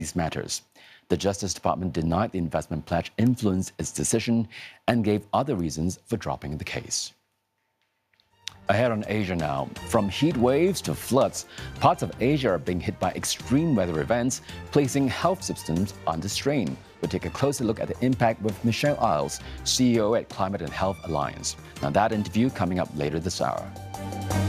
these matters. The Justice Department denied the investment pledge influenced its decision and gave other reasons for dropping the case. Ahead on Asia now. From heat waves to floods, parts of Asia are being hit by extreme weather events, placing health systems under strain. We'll take a closer look at the impact with Michelle Isles, CEO at Climate and Health Alliance. Now, that interview coming up later this hour.